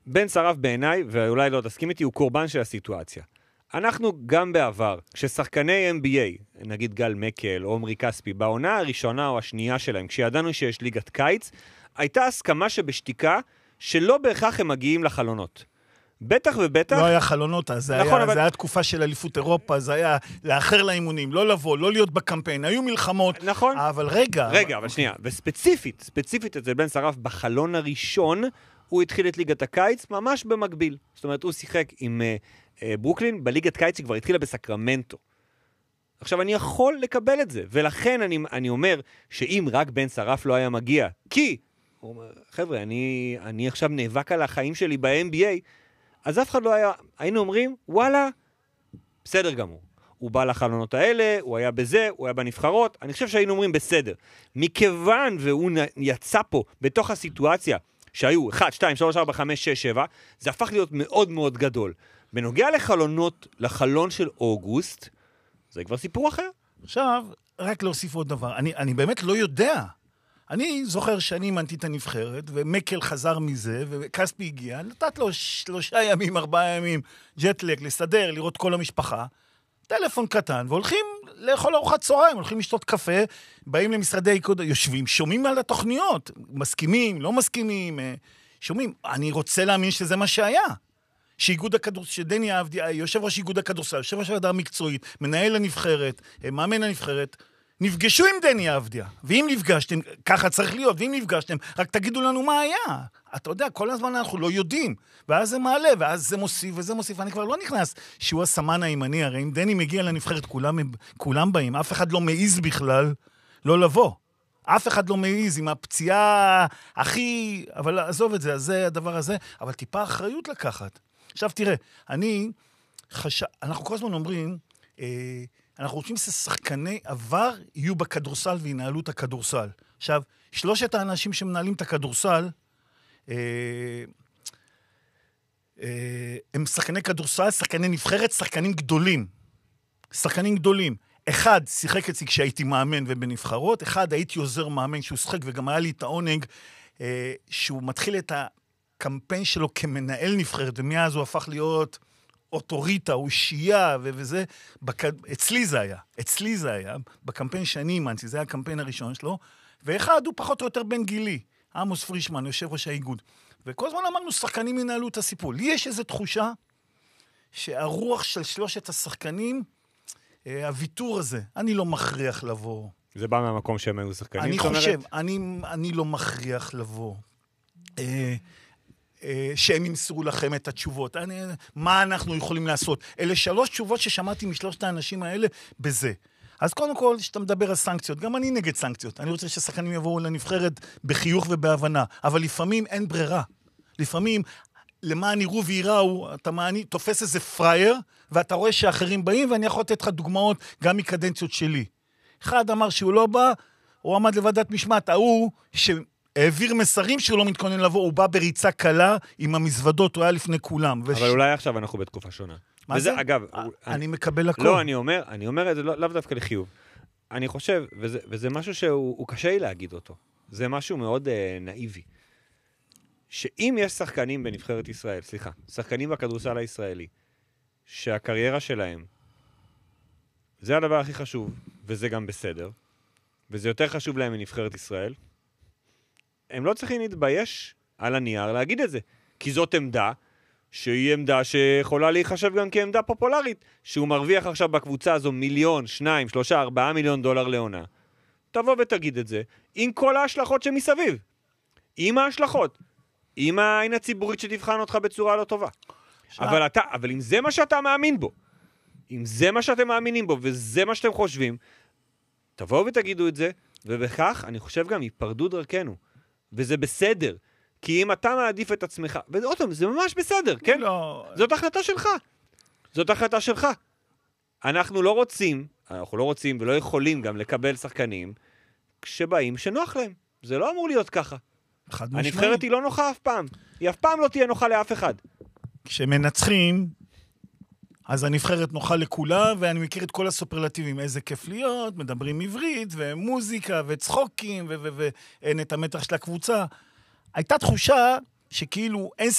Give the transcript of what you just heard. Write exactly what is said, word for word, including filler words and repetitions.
בן שרף בעיניי, ואולי לא תסכים איתי, הוא קורבן של הסיטואציה. אנחנו גם בעבר, כששחקני אן בי איי, נגיד גל מקל או עומרי כספי, בעונה הראשונה או השנייה שלהם, כשידענו שיש ליגת קיץ, הייתה הסכמה שבשתיקה שלא בהכרח הם מגיעים לחלונות. בטח ובטח... לא היה חלונות, אז זה, נכון, היה, אבל... זה היה תקופה של אליפות אירופה, זה היה לאחר לאימונים, לא לבוא, לא להיות בקמפיין, היו מלחמות. נכון. אבל רגע... רגע, אבל שנייה, וספציפית, ספציפית אצל בן שרף בחלון הראשון, הוא התחיל את ליגת הקיץ ממש במקביל. זאת אומרת, הוא שיחק עם uh, uh, ברוקלין, בליגת קיץ שכבר התחילה בסקרמנטו. עכשיו, אני יכול לקבל את זה, ולכן אני, אני אומר שאם רק בן שרף לא היה מגיע, כי, הוא אומר, חבר'ה, אני, אני עכשיו נאבק על החיים שלי ב-אן בי איי, אז אף אחד לא היה, היינו אומרים, וואלה, בסדר גמור. הוא בא לחלונות האלה, הוא היה בזה, הוא היה בנבחרות, אני חושב שהיינו אומרים בסדר. מכיוון והוא יצא פה בתוך הסיטואציה, שהיו אחת, שתיים, שלוש, ארבע, חמש, שש, שבע, זה הפך להיות מאוד מאוד גדול. בנוגע לחלונות, לחלון של אוגוסט, זה כבר סיפור אחר. עכשיו, רק להוסיף עוד דבר. אני, אני באמת לא יודע. אני זוכר שאני אימנתי את הנבחרת, ומקל חזר מזה, וכספי הגיע, נתת לו שלושה ימים, ארבעה ימים, ג'טלק, לסדר, לראות כל המשפחה, טלפון קטן, והולכים לאכול ארוחת צהריים, הולכים לשתות קפה, באים למשרדי איגוד, יושבים, שומעים על התוכניות, מסכימים, לא מסכימים, שומעים. אני רוצה להאמין שזה מה שהיה. שאיגוד הכדורסל, שדני עבדי, יושב ראש איגוד הכדורסל, יושב ראש הוועדה המקצועית, מנהל הנבחרת, מאמן הנבחרת, נפגשו עם דני עבדיה, ואם נפגשתם, ככה צריך להיות, ואם נפגשתם, רק תגידו לנו מה היה. אתה יודע, כל הזמן אנחנו לא יודעים, ואז זה מעלה, ואז זה מוסיף, וזה מוסיף, ואני כבר לא נכנס שהוא הסמן הימני, הרי אם דני מגיע לנבחרת, כולם, כולם באים, אף אחד לא מעיז בכלל לא לבוא. אף אחד לא מעיז עם הפציעה הכי, אבל עזוב את זה, אז זה הדבר הזה, אבל טיפה אחריות לקחת. עכשיו תראה, אני חש... אנחנו כל הזמן אומרים, אה, אנחנו רוצים ששחקני עבר יהיו בכדורסל וינהלו את הכדורסל. עכשיו, שלושת האנשים שמנהלים את הכדורסל, אה, אה, הם שחקני כדורסל, שחקני נבחרת, שחקנים גדולים. שחקנים גדולים. אחד שיחק אצלי כשהייתי מאמן ובנבחרות, אחד הייתי עוזר מאמן שהוא שחק, וגם היה לי את העונג אה, שהוא מתחיל את הקמפיין שלו כמנהל נבחרת, ומאז הוא הפך להיות אוטוריטה, אושייה ו- וזה, בק... אצלי זה היה, אצלי זה היה, בקמפיין שאני אימנתי, זה היה הקמפיין הראשון שלו, ואחד הוא פחות או יותר בן גילי, עמוס פרישמן, יושב ראש האיגוד, וכל הזמן אמרנו, שחקנים ינהלו את הסיפור. לי יש איזו תחושה שהרוח של שלושת השחקנים, הוויתור הזה, אני לא מכריח לבוא. זה בא מהמקום שהם היו שחקנים? אני חושב, אני, אני לא מכריח לבוא. אה, אה, שהם ימסרו לכם את התשובות. אני, מה אנחנו יכולים לעשות? אלה שלוש תשובות ששמעתי משלושת האנשים האלה בזה. אז קודם כל, שאתה מדבר על סנקציות, גם אני נגד סנקציות. אני רוצה ששחקנים יבואו לנבחרת בחיוך ובהבנה, אבל לפעמים אין ברירה. לפעמים, למען יראו ויראו, אתה מעני, תופס איזה פרייר, ואתה רואה שאחרים באים, ואני יכול לתת לך דוגמאות גם מקדנציות שלי. אחד אמר שהוא לא בא, הוא עמד לוועדת משמעת, ההוא שהעביר מסרים שהוא לא מתכונן לבוא, הוא בא בריצה קלה עם המזוודות, הוא היה לפני כולם. אבל וש... אולי עכשיו אנחנו בתקופה שונה. מה וזה, זה? אגב, אני, אני... אני מקבל הכל. לא, אני אומר, אני אומר את זה לא, לאו דווקא לחיוב. אני חושב, וזה, וזה משהו שהוא קשה לי להגיד אותו. זה משהו מאוד אה, נאיבי. שאם יש שחקנים בנבחרת ישראל, סליחה, שחקנים בכדורסל הישראלי, שהקריירה שלהם, זה הדבר הכי חשוב, וזה גם בסדר, וזה יותר חשוב להם מנבחרת ישראל, הם לא צריכים להתבייש על הנייר להגיד את זה, כי זאת עמדה, שהיא עמדה שיכולה להיחשב גם כעמדה פופולרית, שהוא מרוויח עכשיו בקבוצה הזו מיליון, שניים, שלושה, ארבעה מיליון דולר לעונה. תבוא ותגיד את זה, עם כל ההשלכות שמסביב. עם ההשלכות. עם העין הציבורית שתבחן אותך בצורה לא טובה. אבל אתה, אבל אם זה מה שאתה מאמין בו, אם זה מה שאתם מאמינים בו, וזה מה שאתם חושבים, תבואו ותגידו את זה, ובכך אני חושב גם ייפרדו דרכנו. וזה בסדר. כי אם אתה מעדיף את עצמך, ועוד פעם, זה ממש בסדר, כן? לא... זאת החלטה שלך. זאת החלטה שלך. אנחנו לא רוצים, אנחנו לא רוצים ולא יכולים גם לקבל שחקנים, כשבאים שנוח להם. זה לא אמור להיות ככה. הנבחרת היא לא נוחה אף פעם. היא אף פעם לא תהיה נוחה לאף אחד. כשמנצחים, אז הנבחרת נוחה לכולה, ואני מכיר את כל הסופרלטיבים, איזה כיף להיות, מדברים עברית, ומוזיקה, וצחוקים, ואין את המתח של הקבוצה. הייתה תחושה שכאילו אין